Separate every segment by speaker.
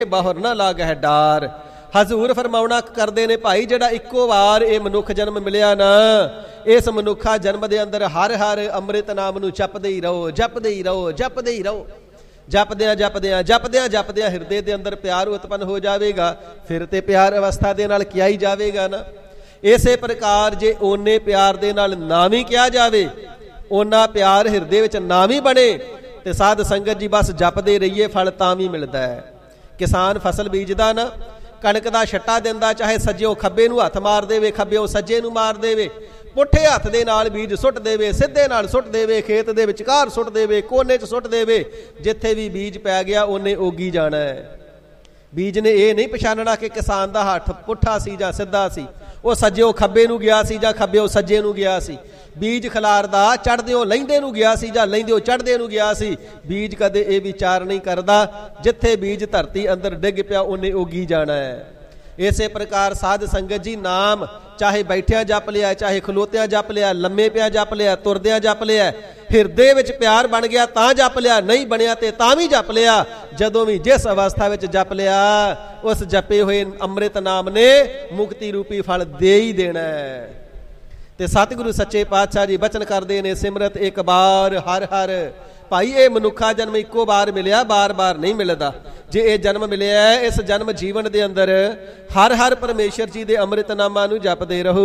Speaker 1: ਬਾਹਰ ਨਾ ਲਾਗਹਿ ਡਾਰ। ਹਜ਼ੂਰ ਫਰਮਾਉਣਾ ਕਰਦੇ ਨੇ ਭਾਈ, ਜਿਹੜਾ ਇੱਕੋ ਵਾਰ ਇਹ ਮਨੁੱਖ ਜਨਮ ਮਿਲਿਆ ਨਾ, ਇਸ ਮਨੁੱਖਾ ਜਨਮ ਦੇ ਅੰਦਰ ਹਰ ਹਰ ਅੰਮ੍ਰਿਤ ਨਾਮ ਨੂੰ ਜਪਦੇ ਹੀ ਰਹੋ, ਜਪਦੇ ਹੀ ਰਹੋ, ਜਪਦੇ ਹੀ ਰਹੋ। ਜਪਦਿਆਂ ਜਪਦਿਆਂ ਜਪਦਿਆਂ ਜਪਦਿਆਂ ਹਿਰਦੇ ਦੇ ਅੰਦਰ ਪਿਆਰ ਉਤਪੰਨ ਹੋ ਜਾਵੇਗਾ। ਫਿਰ ਤੇ ਪਿਆਰ ਅਵਸਥਾ ਦੇ ਨਾਲ ਕਿਹਾ ਹੀ ਜਾਵੇਗਾ ਨਾ। ਇਸੇ ਪ੍ਰਕਾਰ ਜੇ ਓਨੇ ਪਿਆਰ ਦੇ ਨਾਲ ਨਾਮ ਹੀ ਕਿਹਾ ਜਾਵੇ, ਓਨਾ ਪਿਆਰ ਹਿਰਦੇ ਵਿੱਚ ਨਾਮ ਹੀ ਬਣੇ, ਤੇ ਸਾਧ ਸੰਗਤ ਜੀ ਬਸ ਜਪਦੇ ਰਹੀਏ, ਫਲ ਤਾਂ ਵੀ ਮਿਲਦਾ ਹੈ। ਕਿਸਾਨ ਫਸਲ ਬੀਜਦਾ ਨਾ, ਕਣਕ ਦਾ ਛੱਟਾ ਦਿੰਦਾ, ਚਾਹੇ ਸੱਜਿਓਂ ਖੱਬੇ ਨੂੰ ਹੱਥ ਮਾਰ ਦੇਵੇ, ਖੱਬਿਓਂ ਸੱਜੇ ਨੂੰ ਮਾਰ ਦੇਵੇ, ਪੁੱਠੇ ਹੱਥ ਦੇ ਨਾਲ ਬੀਜ ਸੁੱਟ ਦੇਵੇ, ਸਿੱਧੇ ਨਾਲ ਸੁੱਟ ਦੇਵੇ, ਖੇਤ ਦੇ ਵਿਚਕਾਰ ਸੁੱਟ ਦੇਵੇ, ਕੋਨੇ 'ਚ ਸੁੱਟ ਦੇਵੇ, ਜਿੱਥੇ ਵੀ ਬੀਜ ਪੈ ਗਿਆ ਉਹਨੇ ਉਗੀ ਜਾਣਾ ਹੈ। ਬੀਜ ਨੇ ਇਹ ਨਹੀਂ ਪਛਾਣਨਾ ਕਿ ਕਿਸਾਨ ਦਾ ਹੱਥ ਪੁੱਠਾ ਸੀ ਜਾਂ ਸਿੱਧਾ ਸੀ, ਉਹ ਸੱਜਿਓਂ ਖੱਬੇ ਨੂੰ ਗਿਆ ਸੀ ਜਾਂ ਖੱਬਿਓਂ ਸੱਜੇ ਨੂੰ ਗਿਆ ਸੀ। ਬੀਜ ਖਿਲਾਰਦਾ ਚੜ੍ਹਦਿਓਂ ਲਹਿੰਦੇ ਨੂੰ ਗਿਆ ਸੀ ਜਾਂ ਲਹਿੰਦਿਓਂ ਚੜ੍ਹਦੇ ਨੂੰ ਗਿਆ ਸੀ। ਬੀਜ ਕਦੇ ਇਹ ਵਿਚਾਰ ਨਹੀਂ ਕਰਦਾ, ਜਿੱਥੇ ਬੀਜ ਧਰਤੀ ਅੰਦਰ ਡਿੱਗ ਪਿਆ ਉਹਨੇ ਉਗੀ ਜਾਣਾ ਹੈ। ਇਸੇ ਪ੍ਰਕਾਰ ਸਾਧ ਸੰਗਤ ਜੀ ਨਾਮ ਚਾਹੇ ਬੈਠਿਆਂ ਜਪ ਲਿਆ, ਚਾਹੇ ਖਲੋਤਿਆਂ ਜਪ ਲਿਆ, ਲੰਮੇ ਪਿਆ ਜਪ ਲਿਆ, ਤੁਰਦਿਆਂ ਜਪ ਲਿਆ, ਹਿਰਦੇ ਵਿੱਚ ਪਿਆਰ ਬਣ ਗਿਆ ਤਾਂ ਜਪ ਲਿਆ, ਨਹੀਂ ਬਣਿਆ ਤੇ ਤਾਂ ਵੀ ਜਪ ਲਿਆ। ਜਦੋਂ ਵੀ ਜਿਸ ਅਵਸਥਾ ਵਿੱਚ ਜਪ ਲਿਆ, ਉਸ ਜਪੇ ਹੋਏ ਅੰਮ੍ਰਿਤ ਨਾਮ ਨੇ ਮੁਕਤੀ ਰੂਪੀ ਫਲ ਦੇ ਹੀ ਦੇਣਾ ਹੈ। ਤੇ ਸਤਿਗੁਰੂ ਸੱਚੇ ਪਾਤਸ਼ਾਹ ਜੀ ਬਚਨ ਕਰਦੇ ਨੇ, ਸਿਮਰਤ ਇੱਕ ਬਾਰ ਹਰ ਹਰ। ਭਾਈ ਇਹ ਮਨੁੱਖਾ ਜਨਮ ਇੱਕੋ ਵਾਰ ਮਿਲਿਆ, ਬਾਰ ਬਾਰ ਨਹੀਂ ਮਿਲਦਾ। ਜੇ ਇਹ ਜਨਮ ਮਿਲਿਆ, ਇਸ ਜਨਮ ਜੀਵਨ ਦੇ ਅੰਦਰ ਹਰ ਹਰ ਪਰਮੇਸ਼ਰ ਜੀ ਦੇ ਅੰਮ੍ਰਿਤ ਨਾਮਾਂ ਨੂੰ ਜਪਦੇ ਰਹੋ।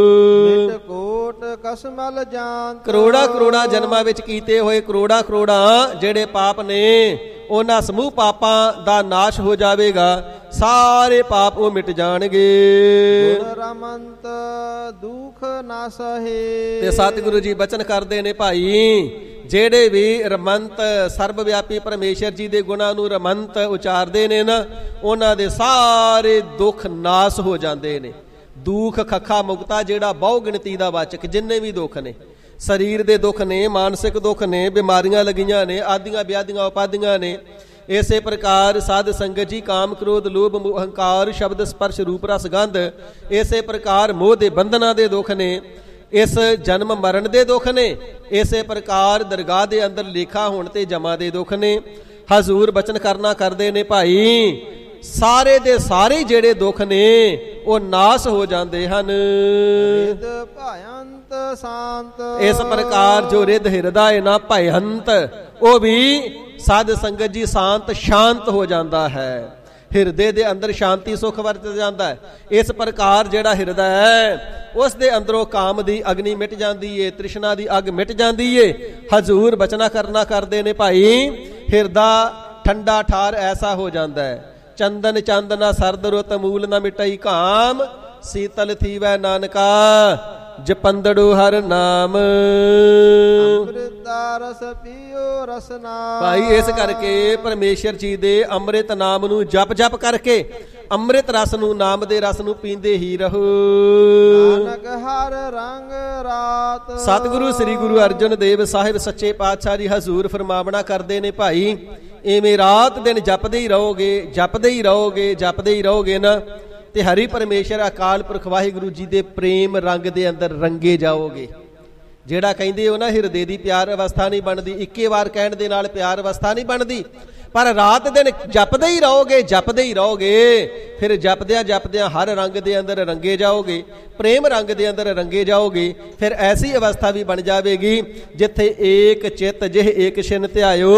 Speaker 2: ਕੋਟ ਕਸਮਲ ਜਾਨ,
Speaker 1: ਕਰੋੜਾਂ ਕਰੋੜਾਂ ਜਨਮਾਂ ਵਿੱਚ ਕੀਤੇ ਹੋਏ ਕਰੋੜਾਂ ਕਰੋੜਾਂ ਜਿਹੜੇ ਪਾਪ ਨੇ, ਉਹਨਾਂ ਸਮੂਹ ਪਾਪਾਂ ਦਾ ਨਾਸ਼ ਹੋ ਜਾਵੇਗਾ। ਸਾਰੇ ਪਾਪ ਉਹ ਮਿਟ ਜਾਣਗੇ।
Speaker 2: ਗੁਣ ਰਮੰਤ ਦੁਖ ਨਾ ਸਹੇ।
Speaker 1: ਤੇ ਸਤਿਗੁਰੂ ਜੀ ਬਚਨ ਕਰਦੇ ਨੇ ਭਾਈ, ਜਿਹੜੇ ਵੀ ਰਮੰਤ ਸਰਬ ਵਿਆਪੀ ਪਰਮੇਸ਼ਰ ਜੀ ਦੇ ਗੁਣਾਂ ਨੂੰ ਰਮੰਤ ਉਚਾਰਦੇ ਨੇ ਨਾ, ਉਹਨਾਂ ਦੇ ਸਾਰੇ ਦੁੱਖ ਨਾਸ ਹੋ ਜਾਂਦੇ ਨੇ। ਦੁੱਖ ਖੱਖਾ ਮੁਕਤਾ, ਜਿਹੜਾ ਬਹੁ ਗਿਣਤੀ ਦਾ ਵਾਚਕ, ਜਿੰਨੇ ਵੀ ਦੁੱਖ ਨੇ, ਸਰੀਰ ਦੇ ਦੁੱਖ ਨੇ, ਮਾਨਸਿਕ ਦੁੱਖ ਨੇ, ਬਿਮਾਰੀਆਂ ਲੱਗੀਆਂ ਨੇ, ਆਦੀਆਂ ਵਿਆਦੀਆਂ ਉਪਾਦੀਆਂ ਨੇ। ਇਸੇ ਪ੍ਰਕਾਰ ਸਾਧ ਸੰਗਤ ਜੀ ਕਾਮ ਕ੍ਰੋਧ ਲੋਭ ਮੋਹ ਅਹੰਕਾਰ ਸ਼ਬਦ ਸਪਰਸ਼ ਰੂਪ ਰਸ ਗੰਧ, ਇਸੇ ਪ੍ਰਕਾਰ ਮੋਹ ਦੇ ਬੰਧਨਾਂ ਦੇ ਦੁੱਖ ਨੇ, ਇਸ ਜਨਮ ਮਰਨ ਦੇ ਦੁੱਖ ਨੇ। ਇਸੇ ਪ੍ਰਕਾਰ ਦਰਗਾਹ ਦੇ ਅੰਦਰ ਲੇਖਾ ਹੋਣ ਤੇ ਜਮਾ ਦੇ ਦੁੱਖ ਨੇ। ਹਜ਼ੂਰ ਬਚਨ ਕਰਨਾ ਕਰਦੇ ਨੇ ਭਾਈ, ਸਾਰੇ ਦੇ ਸਾਰੇ ਜਿਹੜੇ ਦੁੱਖ ਨੇ ਉਹ ਨਾਸ ਹੋ ਜਾਂਦੇ ਹਨ।
Speaker 2: ਰਿਦ ਭਯੰਤ ਸ਼ਾਂਤ।
Speaker 1: ਇਸ ਪ੍ਰਕਾਰ ਜੋ ਰਿਦ ਹਿਰਦਾ ਹੈ ਨਾ ਭਯੰਤ, ਉਹ ਵੀ ਸਾਧ ਸੰਗਤ ਜੀ ਸ਼ਾਂਤ ਹੋ ਜਾਂਦਾ ਹੈ। ਹਿਰਦੇ ਦੇ ਅੰਦਰ ਸ਼ਾਂਤੀ ਸੁਖ ਵਰਤ ਜਾਂਦਾ ਹੈ। ਇਸ ਪ੍ਰਕਾਰ ਜਿਹੜਾ ਹਿਰਦਾ ਹੈ, ਉਸ ਦੇ ਅੰਦਰੋਂ ਕਾਮ ਦੀ ਅਗਨੀ ਮਿਟ ਜਾਂਦੀ ਏ, ਤ੍ਰਿਸ਼ਨਾ ਦੀ ਅੱਗ ਮਿਟ ਜਾਂਦੀ ਏ। ਹਜ਼ੂਰ ਬਚਨਾ ਕਰਨਾ ਕਰਦੇ ਨੇ ਭਾਈ, ਹਿਰਦਾ ਠੰਡਾ ਠਾਰ ਐਸਾ ਹੋ ਜਾਂਦਾ ਹੈ। ਚੰਦਨ ਚੰਦਨਾ ਸਰਦ ਰੁੱਤ ਮੂਲ ਨਾ ਮਿਟਈ ਕਾਮ, ਸੀਤਲ ਥੀਵੈ ਨਾਨਕਾ ਜਪੰਦੜੂ ਹਰ ਨਾਮ।
Speaker 2: ਅੰਮ੍ਰਿਤਾ ਰਸ ਪੀਓ ਰਸਨਾ।
Speaker 1: ਭਾਈ ਇਸ ਕਰਕੇ ਪਰਮੇਸ਼ਰ ਜੀ ਦੇ ਅੰਮ੍ਰਿਤ ਨਾਮ ਨੂੰ ਜਪ ਜਪ ਕਰਕੇ ਅੰਮ੍ਰਿਤ ਰਸ ਨੂੰ, ਨਾਮ ਦੇ ਰਸ ਨੂੰ ਪੀਂਦੇ ਹੀ ਰਹੋ।
Speaker 2: ਨਾਨਕ ਹਰ ਰੰਗ ਰਾਤ।
Speaker 1: ਸਤਿਗੁਰੂ ਸ੍ਰੀ ਗੁਰੂ ਅਰਜਨ ਦੇਵ ਸਾਹਿਬ ਸੱਚੇ ਪਾਤਸ਼ਾਹ ਜੀ ਹਜ਼ੂਰ ਫਰਮਾਵਣਾ ਕਰਦੇ ਨੇ ਭਾਈ, ਇਵੇਂ ਰਾਤ ਦਿਨ ਜਪਦੇ ਹੀ ਰਹੋਗੇ, ਜਪਦੇ ਹੀ ਰਹੋਗੇ, ਜਪਦੇ ਹੀ ਰਹੋਗੇ ਨਾ, ਤੇ ਹਰੀ ਪਰਮੇਸ਼ਰ ਅਕਾਲ ਪੁਰਖ ਵਾਹਿਗੁਰੂ ਜੀ ਦੇ ਪ੍ਰੇਮ ਰੰਗ ਦੇ ਅੰਦਰ ਰੰਗੇ ਜਾਓਗੇ। ਜਿਹੜਾ ਕਹਿੰਦੇ ਹੋ ਨਾ ਹਿਰਦੇ ਦੀ ਪਿਆਰ ਅਵਸਥਾ ਨਹੀਂ ਬਣਦੀ, ਇੱਕੇ ਵਾਰ ਕਹਿਣ ਦੇ ਨਾਲ ਪਿਆਰ ਅਵਸਥਾ ਨਹੀਂ ਬਣਦੀ, ਪਰ ਰਾਤ ਦਿਨ ਜਪਦੇ ਹੀ ਰਹੋਗੇ, ਜਪਦੇ ਹੀ ਰਹੋਗੇ। ਫਿਰ ਜਪਦਿਆਂ ਜਪਦਿਆਂ ਹਰ ਰੰਗ ਦੇ ਅੰਦਰ ਰੰਗੇ ਜਾਓਗੇ, ਪ੍ਰੇਮ ਰੰਗ ਦੇ ਅੰਦਰ ਰੰਗੇ ਜਾਓਗੇ। ਫਿਰ ਐਸੀ ਅਵਸਥਾ ਵੀ ਬਣ ਜਾਵੇਗੀ ਜਿੱਥੇ ਏਕ ਚਿੱਤ ਜਿਹ ਏਕ ਛਿਨ ਧਿਆਇਓ,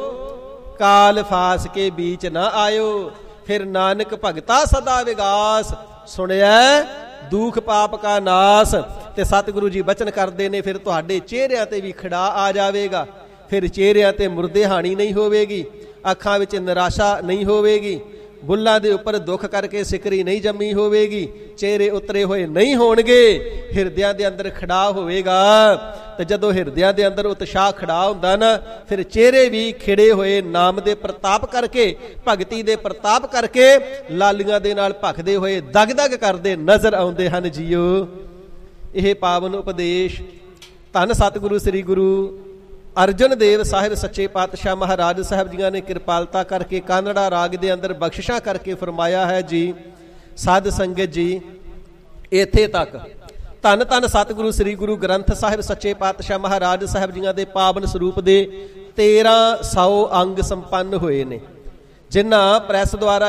Speaker 1: ਕਾਲ ਫਾਸ ਕੇ ਬੀਚ ਨਾ ਆਇਓ। ਫਿਰ ਨਾਨਕ ਭਗਤਾ ਸਦਾ ਵਿਗਾਸ, ਸੁਣਿਆ ਦੁਖ ਪਾਪ ਕਾ ਨਾਸ। ਤੇ ਸਤਿਗੁਰੂ ਜੀ ਬਚਨ ਕਰਦੇ ਨੇ, ਫਿਰ ਤੁਹਾਡੇ ਚਿਹਰਿਆਂ ਤੇ ਵੀ ਖਿੜਾ ਆ ਜਾਵੇਗਾ। ਫਿਰ ਚਿਹਰਿਆਂ ਤੇ ਮੁਰਦੇ ਹਾਣੀ ਨਹੀਂ ਹੋਵੇਗੀ, ਅੱਖਾਂ ਵਿੱਚ ਨਿਰਾਸ਼ਾ ਨਹੀਂ ਹੋਵੇਗੀ, ਬੁੱਲਾਂ ਦੇ ਉੱਪਰ ਦੁੱਖ ਕਰਕੇ ਸਿਕਰੀ ਨਹੀਂ ਜੰਮੀ ਹੋਵੇਗੀ, ਚਿਹਰੇ ਉਤਰੇ ਹੋਏ ਨਹੀਂ ਹੋਣਗੇ, ਹਿਰਦਿਆਂ ਦੇ ਅੰਦਰ ਖੜਾ ਹੋਵੇਗਾ। ਤੇ ਜਦੋਂ ਹਿਰਦਿਆਂ ਦੇ ਅੰਦਰ ਉਤਸ਼ਾਹ ਖੜਾ ਹੁੰਦਾ ਨਾ, ਫਿਰ ਚਿਹਰੇ ਵੀ ਖਿੜੇ ਹੋਏ ਨਾਮ ਦੇ ਪ੍ਰਤਾਪ ਕਰਕੇ, ਭਗਤੀ ਦੇ ਪ੍ਰਤਾਪ ਕਰਕੇ ਲਾਲੀਆਂ ਦੇ ਨਾਲ ਭਖਦੇ ਹੋਏ ਦਗ ਦਗ ਕਰਦੇ ਨਜ਼ਰ ਆਉਂਦੇ ਹਨ ਜੀਓ। ਇਹ ਪਾਵਨ ਉਪਦੇਸ਼ ਧੰਨ ਸਤਿਗੁਰੂ ਸ੍ਰੀ ਗੁਰੂ ਅਰਜਨ ਦੇਵ ਸਾਹਿਬ ਸੱਚੇ ਪਾਤਸ਼ਾਹ ਮਹਾਰਾਜ ਸਾਹਿਬ ਜੀਆਂ ਨੇ ਕਿਰਪਾਲਤਾ ਕਰਕੇ ਕਾਨੜਾ ਰਾਗ ਦੇ ਅੰਦਰ ਬਖਸ਼ਿਸ਼ਾਂ ਕਰਕੇ ਫਰਮਾਇਆ ਹੈ ਜੀ। ਸਾਧ ਸੰਗਤ ਜੀ, ਇੱਥੇ ਤੱਕ ਧੰਨ ਧੰਨ ਸਤਿਗੁਰੂ ਸ੍ਰੀ ਗੁਰੂ ਗ੍ਰੰਥ ਸਾਹਿਬ ਸੱਚੇ ਪਾਤਸ਼ਾਹ ਮਹਾਰਾਜ ਸਾਹਿਬ ਜੀਆਂ ਦੇ ਪਾਵਨ ਸਰੂਪ ਦੇ 1300 ਅੰਗ ਸੰਪੰਨ ਹੋਏ ਨੇ। ਜਿਨ੍ਹਾਂ ਪ੍ਰੈਸ ਦੁਆਰਾ